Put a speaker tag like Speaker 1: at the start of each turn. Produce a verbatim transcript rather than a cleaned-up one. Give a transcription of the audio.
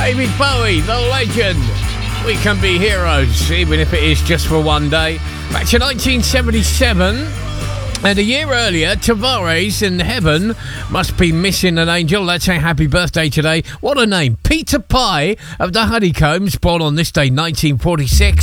Speaker 1: David Bowie, the legend. We can be heroes, even if it is just for one day. Back to nineteen seventy-seven. And a year earlier, Tavares in Heaven must be missing an angel. Let's say happy birthday today. What a name. Peter Pye of the Honeycombs, born on this day, nineteen forty-six.